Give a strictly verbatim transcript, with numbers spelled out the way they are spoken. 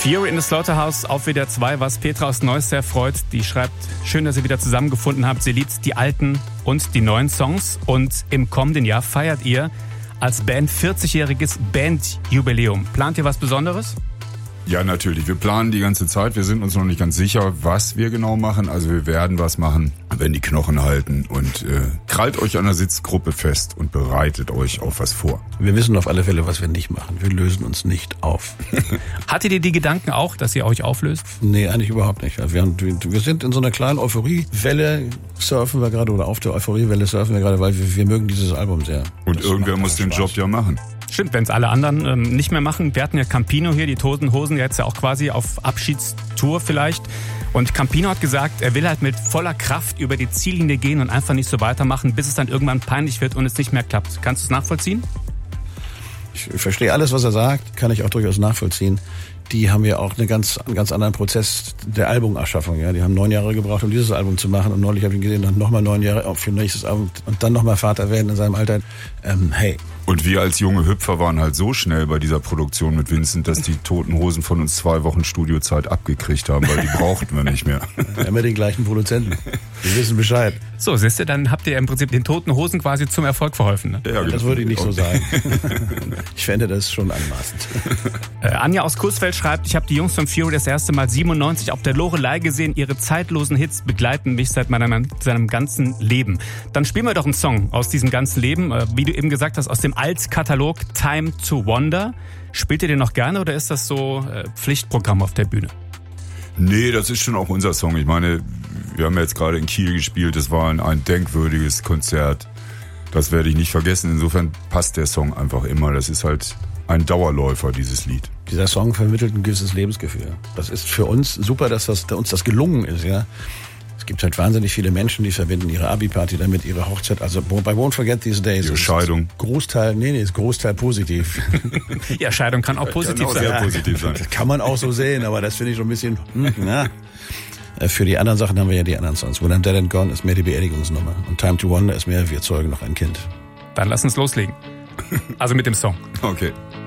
Fury in the Slaughterhouse auf W D R zwei, was Petra aus Neuss sehr freut. Die schreibt, schön, dass ihr wieder zusammengefunden habt. Sie liebt die alten und die neuen Songs. Und im kommenden Jahr feiert ihr als Band vierzigjähriges Bandjubiläum. Plant ihr was Besonderes? Ja, natürlich. Wir planen die ganze Zeit. Wir sind uns noch nicht ganz sicher, was wir genau machen. Also wir werden was machen, wenn die Knochen halten. Und äh, krallt euch an der Sitzgruppe fest und bereitet euch auf was vor. Wir wissen auf alle Fälle, was wir nicht machen. Wir lösen uns nicht auf. Hattet ihr die Gedanken auch, dass ihr euch auflöst? Nee, eigentlich überhaupt nicht. Wir, haben, wir sind in so einer kleinen Euphoriewelle, surfen wir gerade, oder auf der Euphoriewelle surfen wir gerade, weil wir, wir mögen dieses Album sehr. Und das irgendwer muss den Spaß. Job ja machen. Stimmt, wenn es alle anderen ähm, nicht mehr machen. Wir hatten ja Campino hier, die Toten Hosen, jetzt ja auch quasi auf Abschiedstour vielleicht. Und Campino hat gesagt, er will halt mit voller Kraft über die Ziellinie gehen und einfach nicht so weitermachen, bis es dann irgendwann peinlich wird und es nicht mehr klappt. Kannst du es nachvollziehen? Ich verstehe alles, was er sagt, kann ich auch durchaus nachvollziehen. Die haben ja auch eine ganz, einen ganz anderen Prozess der Albumerschaffung. Ja, die haben neun Jahre gebraucht, um dieses Album zu machen. Und neulich habe ich ihn gesehen, dann nochmal neun Jahre auch für ein nächstes Album und dann nochmal Vater werden in seinem Alter. Ähm, hey. Und wir als junge Hüpfer waren halt so schnell bei dieser Produktion mit Vincent, dass die Toten Hosen von uns zwei Wochen Studiozeit abgekriegt haben, weil die brauchten wir nicht mehr. Wir haben ja den gleichen Produzenten. Wir wissen Bescheid. So, siehst du, dann habt ihr im Prinzip den Toten Hosen quasi zum Erfolg verholfen. Ne? Ja, das würde ich nicht so sagen. Ich fände das schon anmaßend. Äh, Anja aus Coesfeld schreibt, ich habe die Jungs von Fury das erste Mal siebenundneunzig auf der Loreley gesehen. Ihre zeitlosen Hits begleiten mich seit meinem, seinem ganzen Leben. Dann spielen wir doch einen Song aus diesem ganzen Leben. Äh, wie du eben gesagt hast, aus dem Altkatalog Time to Wonder. Spielt ihr den noch gerne oder ist das so äh, Pflichtprogramm auf der Bühne? Nee, das ist schon auch unser Song. Ich meine, wir haben jetzt gerade in Kiel gespielt. Das war ein, ein denkwürdiges Konzert. Das werde ich nicht vergessen. Insofern passt der Song einfach immer. Das ist halt ein Dauerläufer, dieses Lied. Dieser Song vermittelt ein gewisses Lebensgefühl. Das ist für uns super, dass das, uns das gelungen ist, ja. Es gibt halt wahnsinnig viele Menschen, die verbinden ihre Abi-Party damit, ihre Hochzeit. Also bei Won't Forget These Days. Ihre Scheidung. Großteil, nee, nee, ist Großteil positiv. Ja, Scheidung kann auch positiv kann auch sein. sehr positiv sein. Das kann man auch so sehen, aber das finde ich schon ein bisschen, hm, na. Für die anderen Sachen haben wir ja die anderen Songs. When I'm Dead and Gone ist mehr die Beerdigungsnummer. Und Time to Wonder ist mehr, wir zeugen noch ein Kind. Dann lass uns loslegen. Also mit dem Song. Okay.